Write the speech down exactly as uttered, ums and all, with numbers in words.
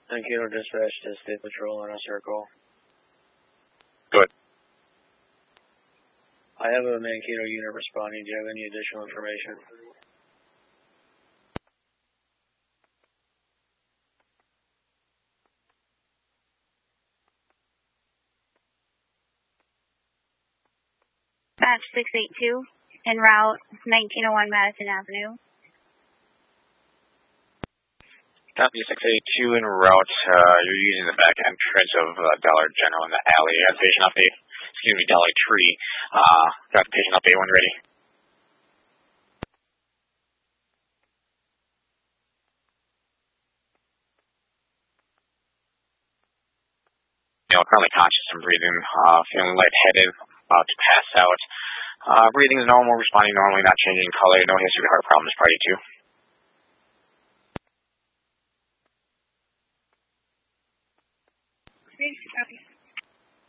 Mankato dispatch to State Patrol on a circle. Good. I have a Mankato unit responding. Do you have any additional information? Batch six eight two, en route nineteen oh one Madison Avenue. Copy six eight two en route. Uh, you're using the back entrance of uh, Dollar General in the alley. Got the patient update. Excuse me, Dollar Tree. Uh, got the patient update when ready. You know, currently conscious and breathing, uh, feeling lightheaded, about to pass out. Uh, breathing is normal, responding normally, not changing color, no history of heart problems prior to. Thanks, copy.